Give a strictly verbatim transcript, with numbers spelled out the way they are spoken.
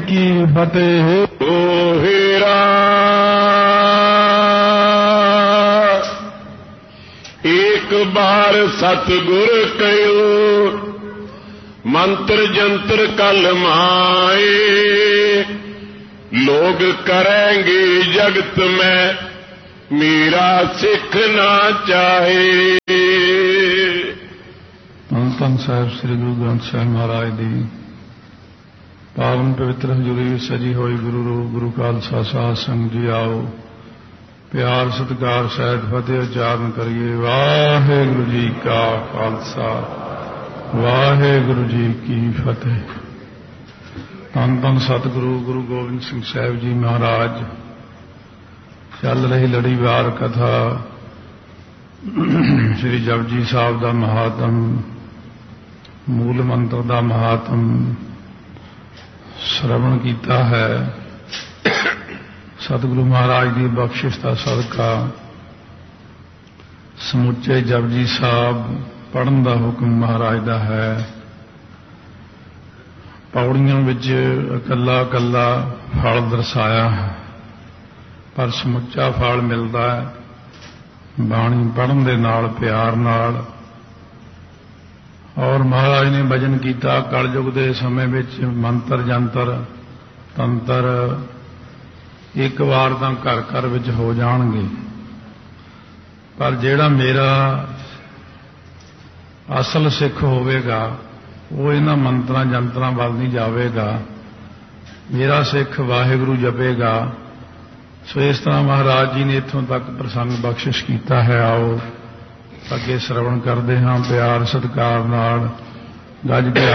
की फतेह। ओ हेरा एक बार सतगुर कयो मंत्र जंत्र कल माए, लोग करेंगे जगत में मेरा सिख ना चाहे। धन धन साहिब श्री गुरु ग्रंथ साहिब महाराज दी पावन पवित्र हजूरी विच सजी होई गुरु रूप गुरु खालसा साध संग जी आओ, प्यार सत्कार सहित फतेह उचारण करिए। वाहिगुरू जी का खालसा वाहिगुरू जी की फतेह। धन धन सतगुरु गुरु गोबिंद सिंह साहिब जी महाराज चल रही लड़ीवार कथा श्री जपजी साहब का महात्म, मूल मंत्र का महात्म श्रवण किया है। सतगुरु महाराज की बख्शिश का सदका समुचे जपजी साहब पढ़न का हुक्म महाराज का है। पौड़ियों विच अकला अकला फल दर्शाया है, पर समुचा फल मिलता है बाणी पढ़न दे नाल प्यार नाल। और महाराज ने भजन किया कलयुग के समय विच मंत्र जंतर तंत्र एक बार तो घर घर विच हो जाणगे, पर जिहड़ा मेरा असल सिख होवेगा वो इन्हां मंत्रां जंत्रां वल नहीं जावेगा, मेरा सिख वाहिगुरू जपेगा। सो इस तरह महाराज जी ने इत्थों तक प्रसंग बख्शिश किया है। आओ अगे श्रवण करते हाँ प्यार सत्कार नाल गज के।